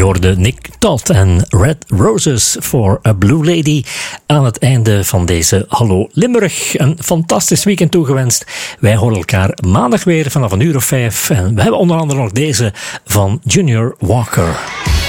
Je hoorde Nick Todd en Red Roses for a Blue Lady aan het einde van deze Hallo Limburg. Een fantastisch weekend toegewenst. Wij horen elkaar maandag weer vanaf 1:05 en we hebben onder andere nog deze van Junior Walker.